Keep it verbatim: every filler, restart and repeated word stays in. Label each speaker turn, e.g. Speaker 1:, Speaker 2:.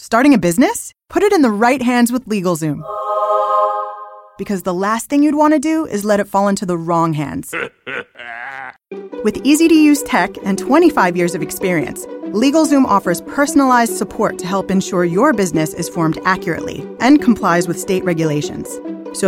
Speaker 1: Starting a business? Put it in the right hands with LegalZoom. Because the last thing you'd want to do is let it fall into the wrong hands. With easy-to-use tech and twenty-five years of experience, LegalZoom offers personalized support to help ensure your business is formed accurately and complies with state regulations.